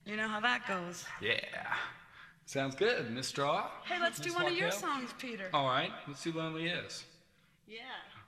You know how that goes. Yeah. Sounds good, Miss Straw. Hey, let's do Miss one of your Raquel? songs, Peter. All right, let's do Lonely Is. Yeah.